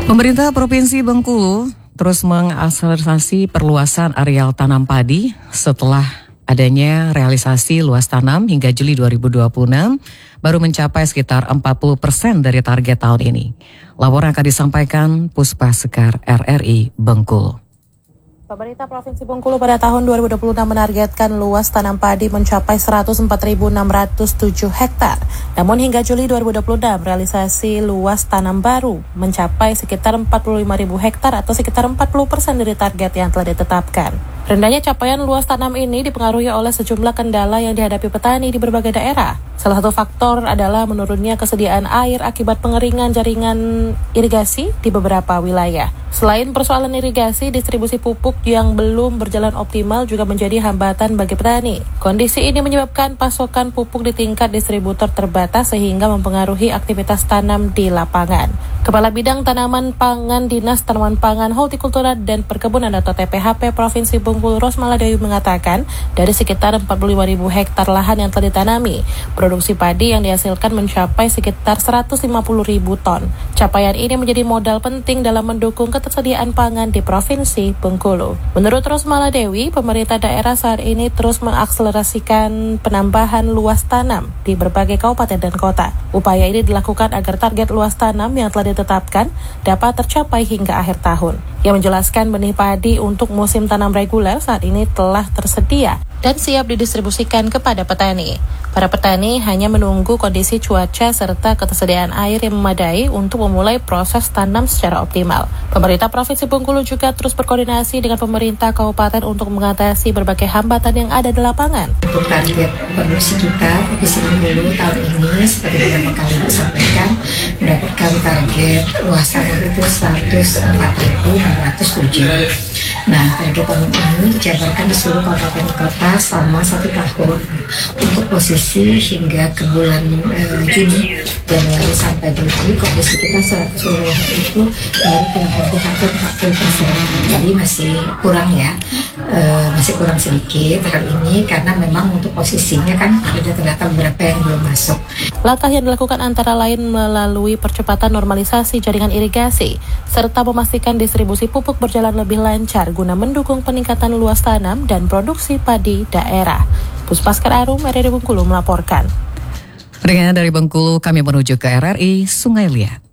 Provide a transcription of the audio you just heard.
Pemerintah Provinsi Bengkulu terus mengakselerasi perluasan areal tanam padi setelah adanya realisasi luas tanam hingga Juli 2026 baru mencapai sekitar 40% dari target tahun ini. Laporan akan disampaikan Puspa Sekar RRI Bengkulu. Pemerintah Provinsi Bengkulu pada tahun 2026 menargetkan luas tanam padi mencapai 104.607 hektar. Namun hingga Juli 2026 realisasi luas tanam baru mencapai sekitar 45.000 hektar atau sekitar 40% dari target yang telah ditetapkan. Rendahnya capaian luas tanam ini dipengaruhi oleh sejumlah kendala yang dihadapi petani di berbagai daerah. Salah satu faktor adalah menurunnya kesediaan air akibat pengeringan jaringan irigasi di beberapa wilayah. Selain persoalan irigasi, distribusi pupuk yang belum berjalan optimal juga menjadi hambatan bagi petani. Kondisi ini menyebabkan pasokan pupuk di tingkat distributor terbatas sehingga mempengaruhi aktivitas tanam di lapangan. Kepala Bidang Tanaman Pangan Dinas Tanaman Pangan, Hortikultura dan Perkebunan atau TPHP Provinsi Bengkulu Rosmala Dewi mengatakan dari sekitar 45.000 hektar lahan yang telah ditanami, produksi padi yang dihasilkan mencapai sekitar 150.000 ton. Capaian ini menjadi modal penting dalam mendukung ketersediaan pangan di Provinsi Bengkulu. Menurut Rosmala Dewi, pemerintah daerah saat ini terus mengakselerasikan penambahan luas tanam di berbagai kabupaten dan kota. Upaya ini dilakukan agar target luas tanam yang telah ditetapkan dapat tercapai hingga akhir tahun. Ia menjelaskan benih padi untuk musim tanam reguler saat ini telah tersedia dan siap didistribusikan kepada petani. Para petani hanya menunggu kondisi cuaca serta ketersediaan air yang memadai untuk memulai proses tanam secara optimal. Pemerintah Provinsi Bengkulu juga terus berkoordinasi dengan pemerintah kabupaten untuk mengatasi berbagai hambatan yang ada di lapangan. Untuk target produksi kita Provinsi Bengkulu tahun ini seperti beberapa kali disampaikan mendapatkan target luas tanam itu 104.607. Nah, target tahun ini dijabarkan di seluruh kabupaten kota selama 1 tahun untuk posisi hingga ke bulan Juni Januari sampai Juli kondisi kita seluruh itu hampir 40%. Jadi masih kurang ya, masih kurang sedikit hal ini karena memang untuk posisinya kan ada ternyata beberapa yang belum masuk. Langkah yang dilakukan antara lain melalui percepatan normalisasi jaringan irigasi serta memastikan distribusi pupuk berjalan lebih lancar guna mendukung peningkatan luas tanam dan produksi padi daerah. Puspa Sekar Arum, RRI Bengkulu melaporkan. Dengan dari Bengkulu, kami menuju ke RRI Sungai Liat.